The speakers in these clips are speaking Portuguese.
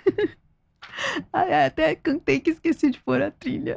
Ai, até cantei que esqueci de pôr a trilha.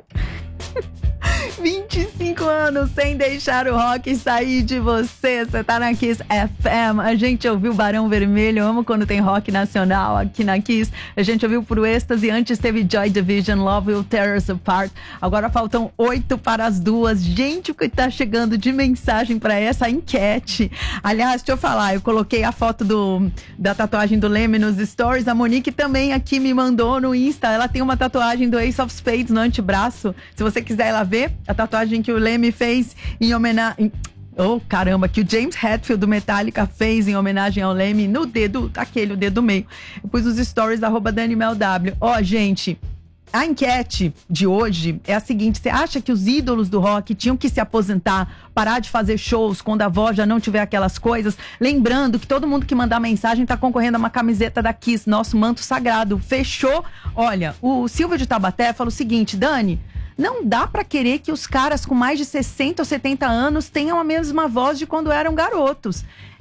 25 anos sem deixar o rock sair de você. Você tá na Kiss FM. A gente ouviu Barão Vermelho. Eu amo quando tem rock nacional aqui na Kiss. A gente ouviu Pro Êxtase. Antes teve Joy Division, Love Will Tear Us Apart. Agora faltam 8 para as 2. Gente, o que tá chegando de mensagem para essa enquete. Aliás, deixa eu falar. Eu coloquei a foto da tatuagem do Leme nos stories. A Monique também aqui me mandou no Insta. Ela tem uma tatuagem do Ace of Spades no antebraço. Se você quiser ela ver, a tatuagem que o Leme fez em homenagem... Oh, caramba, que o James Hetfield do Metallica fez em homenagem ao Leme no dedo, o dedo meio. Eu pus os stories da @DaniMelW. Ó, gente, a enquete de hoje é a seguinte: você acha que os ídolos do rock tinham que se aposentar, parar de fazer shows quando a voz já não tiver aquelas coisas? Lembrando que todo mundo que mandar mensagem tá concorrendo a uma camiseta da Kiss, nosso manto sagrado. Fechou? Olha, o Silvio de Taubaté falou o seguinte: Dani, não dá pra querer que os caras com mais de 60 ou 70 anos tenham a mesma voz de quando eram garotos.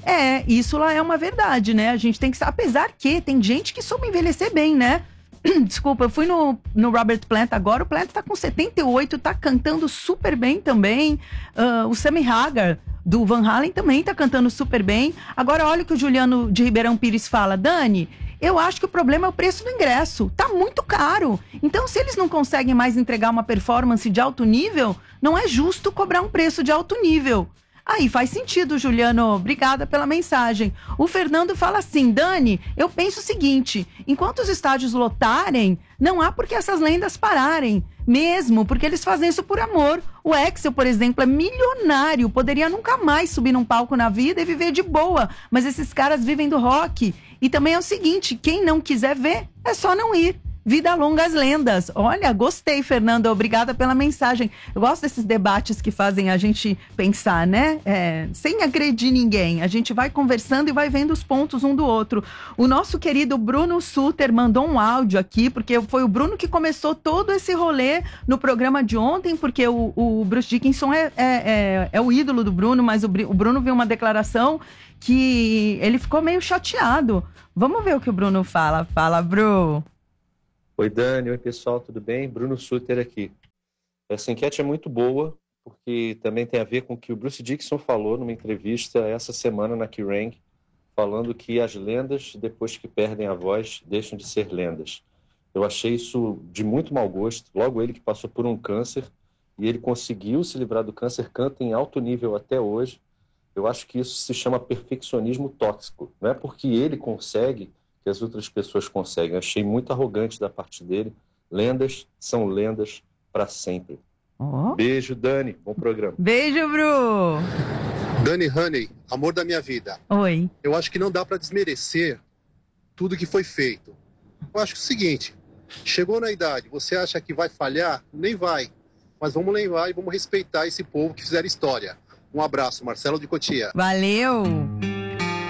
Isso lá é uma verdade, né? A gente tem que... Apesar que tem gente que soube envelhecer bem, né? Desculpa, eu fui no Robert Plant agora. O Plant tá com 78, tá cantando super bem também. O Sammy Hagar, do Van Halen, também tá cantando super bem. Agora, olha o que o Juliano de Ribeirão Pires fala. Dani, eu acho que o problema é o preço do ingresso. Tá muito caro. Então, se eles não conseguem mais entregar uma performance de alto nível, não é justo cobrar um preço de alto nível. Aí faz sentido, Juliano. Obrigada pela mensagem. O Fernando fala assim: Dani, eu penso o seguinte: enquanto os estádios lotarem, não há por que essas lendas pararem. Mesmo porque eles fazem isso por amor. O Axel, por exemplo, é milionário. Poderia nunca mais subir num palco na vida e viver de boa. Mas esses caras vivem do rock. E também é o seguinte: quem não quiser ver, é só não ir. Vida longa às lendas. Olha, gostei, Fernanda. Obrigada pela mensagem. Eu gosto desses debates que fazem a gente pensar, né? Sem agredir ninguém. A gente vai conversando e vai vendo os pontos um do outro. O nosso querido Bruno Suter mandou um áudio aqui, porque foi o Bruno que começou todo esse rolê no programa de ontem, porque o Bruce Dickinson é o ídolo do Bruno, mas o Bruno viu uma declaração que ele ficou meio chateado. Vamos ver o que o Bruno fala. Fala, Bru. Oi, Dani. Oi, pessoal. Tudo bem? Bruno Suter aqui. Essa enquete é muito boa, porque também tem a ver com o que o Bruce Dickinson falou numa entrevista essa semana na Kerrang, falando que as lendas, depois que perdem a voz, deixam de ser lendas. Eu achei isso de muito mau gosto. Logo ele que passou por um câncer, e ele conseguiu se livrar do câncer, canta em alto nível até hoje. Eu acho que isso se chama perfeccionismo tóxico. Não é porque ele consegue que as outras pessoas conseguem. Achei muito arrogante da parte dele. Lendas são lendas para sempre. Beijo, Dani. Bom programa. Beijo, Bru. Dani Honey, amor da minha vida. Oi. Eu acho que não dá para desmerecer tudo que foi feito. Eu acho que é o seguinte: chegou na idade, você acha que vai falhar? Nem vai. Mas vamos lembrar e vamos respeitar esse povo que fizeram história. Um abraço, Marcelo de Cotia. Valeu.